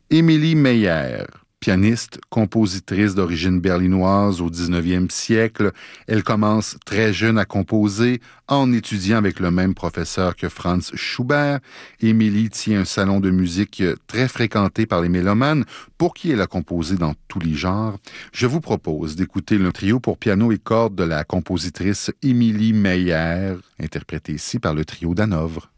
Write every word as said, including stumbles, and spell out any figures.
Émilie Meyer, pianiste, compositrice d'origine berlinoise au dix-neuvième siècle, elle commence très jeune à composer en étudiant avec le même professeur que Franz Schubert. Émilie tient un salon de musique très fréquenté par les mélomanes pour qui elle a composé dans tous les genres. Je vous propose d'écouter le trio pour piano et cordes de la compositrice Émilie Meyer, interprété ici par le trio d'Hanovre.